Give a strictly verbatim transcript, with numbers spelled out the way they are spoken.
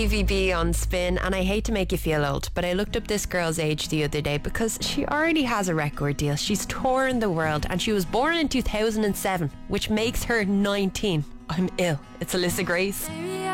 Stevie B on Spin, and I hate to make you feel old, but I looked up this girl's age the other day because she already has a record deal. She's touring the world, and she was born in two thousand seven, which makes her nineteen. I'm ill. It's Alyssa Grace.